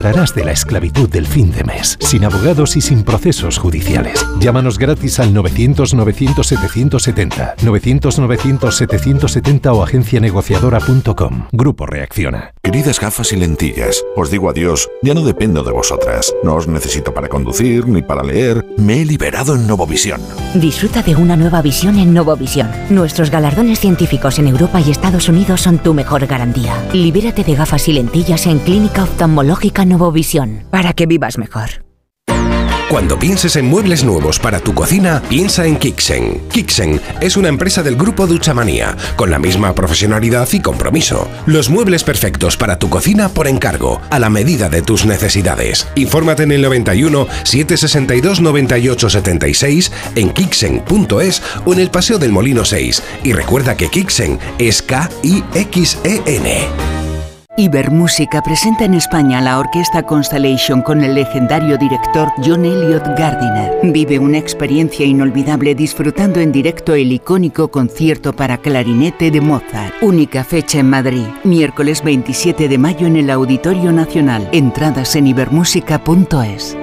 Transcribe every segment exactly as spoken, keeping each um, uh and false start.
Hablarás de la esclavitud del fin de mes, sin abogados y sin procesos judiciales. Llámanos gratis al novecientos novecientos setecientos setenta, novecientos novecientos setecientos setenta o agencia negociadora punto com. Grupo Reacciona. Queridas gafas y lentillas, os digo adiós, ya no dependo de vosotras. No os necesito para conducir ni para leer. Me he liberado en Novovisión. Disfruta de una nueva visión en Novovisión. Nuestros galardones científicos en Europa y Estados Unidos son tu mejor garantía. Libérate de gafas y lentillas en Clínica Oftalmológica Novovisión, para que vivas mejor. Cuando pienses en muebles nuevos para tu cocina, piensa en Kixen. Kixen es una empresa del grupo Duchamanía, con la misma profesionalidad y compromiso. Los muebles perfectos para tu cocina por encargo, a la medida de tus necesidades. Infórmate en el noventa y uno, setecientos sesenta y dos, noventa y ocho, setenta y seis, en kixen punto es o en el Paseo del Molino seis. Y recuerda que Kixen es K I X E N. Ibermúsica presenta en España la orquesta Constellation con el legendario director John Elliott Gardiner. Vive una experiencia inolvidable disfrutando en directo el icónico concierto para clarinete de Mozart. Única fecha en Madrid, miércoles veintisiete de mayo en el Auditorio Nacional. Entradas en ibermúsica punto es.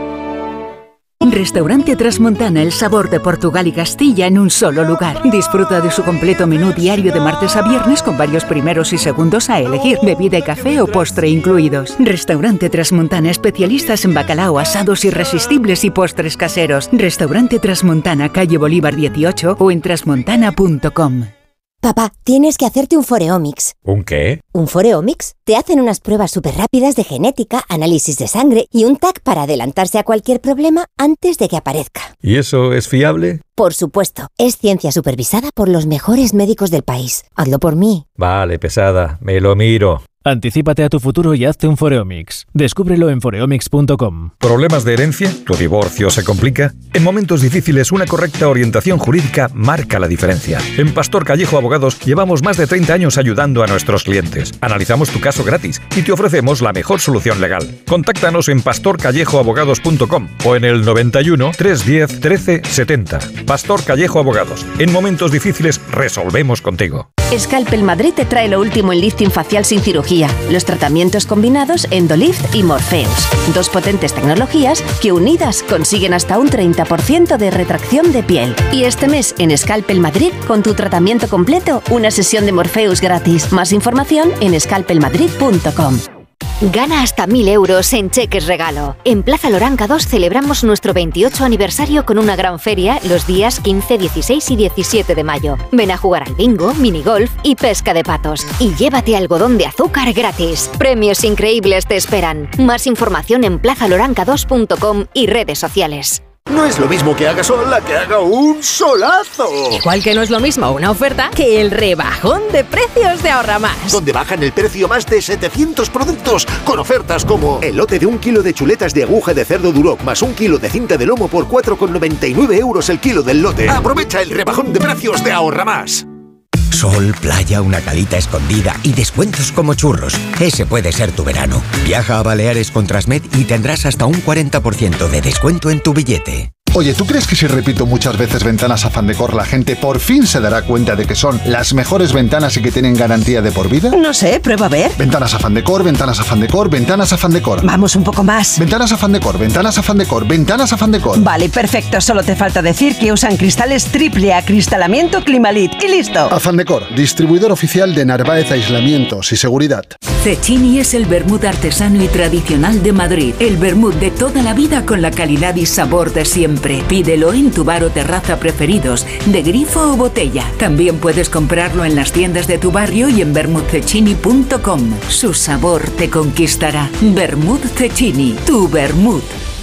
Restaurante Trasmontana, el sabor de Portugal y Castilla en un solo lugar. Disfruta de su completo menú diario de martes a viernes con varios primeros y segundos a elegir, bebida y café o postre incluidos. Restaurante Trasmontana, especialistas en bacalao, asados irresistibles y postres caseros. Restaurante Trasmontana, calle Bolívar dieciocho o en trasmontana punto com. Papá, tienes que hacerte un Foreomics. ¿Un qué? ¿Un Foreomics? Te hacen unas pruebas súper rápidas de genética, análisis de sangre y un T A C para adelantarse a cualquier problema antes de que aparezca. ¿Y eso es fiable? Por supuesto. Es ciencia supervisada por los mejores médicos del país. Hazlo por mí. Vale, pesada. Me lo miro. Anticípate a tu futuro y hazte un Foreomics. Descúbrelo en foreomics punto com. ¿Problemas de herencia? ¿Tu divorcio se complica? En momentos difíciles, una correcta orientación jurídica marca la diferencia. En Pastor Callejo Abogados llevamos más de treinta años ayudando a nuestros clientes. Analizamos tu caso gratis y te ofrecemos la mejor solución legal. Contáctanos en pastor callejo abogados punto com o en el noventa y uno, trescientos diez, trece setenta. Pastor Callejo Abogados. En momentos difíciles resolvemos contigo. Scalpel Madrid te trae lo último en lifting facial sin cirugía, los tratamientos combinados Endolift y Morpheus. Dos potentes tecnologías que unidas consiguen hasta un treinta por ciento de retracción de piel. Y este mes en Scalpel Madrid, con tu tratamiento completo, una sesión de Morpheus gratis. Más información en scalpel madrid punto com. Gana hasta mil euros en cheques regalo. En Plaza Loranca dos celebramos nuestro veintiocho aniversario con una gran feria los días quince, dieciséis y diecisiete de mayo. Ven a jugar al bingo, minigolf y pesca de patos. Y llévate algodón de azúcar gratis. Premios increíbles te esperan. Más información en plaza loranca dos punto com y redes sociales. No es lo mismo que haga sol a que haga un solazo. Igual que no es lo mismo una oferta que el rebajón de precios de Ahorra Más. Donde bajan el precio más de setecientos productos con ofertas como el lote de un kilo de chuletas de aguja de cerdo Duroc más un kilo de cinta de lomo por cuatro con noventa y nueve euros el kilo del lote. Aprovecha el rebajón de precios de Ahorra Más. Sol, playa, una calita escondida y descuentos como churros. Ese puede ser tu verano. Viaja a Baleares con Transmed y tendrás hasta un cuarenta por ciento de descuento en tu billete. Oye, ¿tú crees que si repito muchas veces Ventanas Afán Decor la gente por fin se dará cuenta de que son las mejores ventanas y que tienen garantía de por vida? No sé, prueba a ver. Ventanas Afán Decor, Ventanas Afán Decor, Ventanas Afán Decor. Vamos un poco más. Ventanas Afán Decor, Ventanas Afán Decor, Ventanas Afán Decor. Vale, perfecto. Solo te falta decir que usan cristales triple acristalamiento Climalit y listo. Afán Decor, distribuidor oficial de Narváez Aislamientos y Seguridad. Cecchini es el vermut artesano y tradicional de Madrid. El vermut de toda la vida con la calidad y sabor de siempre. Pídelo en tu bar o terraza preferidos, de grifo o botella. También puedes comprarlo en las tiendas de tu barrio y en vermut cecchini punto com. Su sabor te conquistará. Vermut Cecchini, tu vermut.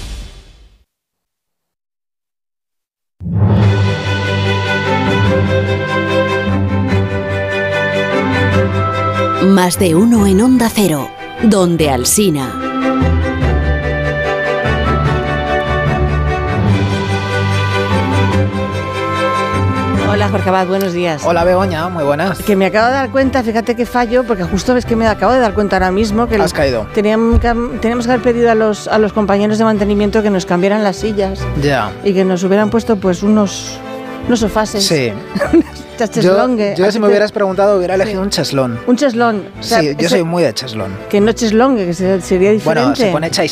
Más de uno en Onda Cero, donde Alsina. Hola Jorge Abad, buenos días. Hola Begoña, muy buenas. Que me acabo de dar cuenta, fíjate que fallo, porque justo ves que me acabo de dar cuenta ahora mismo que has caído. Teníamos que, teníamos que haber pedido a los, a los compañeros de mantenimiento que nos cambiaran las sillas. Ya. Y que nos hubieran puesto pues unos, unos sofases. Sí. Yo, yo si me hubieras preguntado hubiera elegido sí. un cheslón. Un cheslón. O sea, sí, yo soy muy de cheslón. Que no cheslón, que sería diferente. Bueno, se pone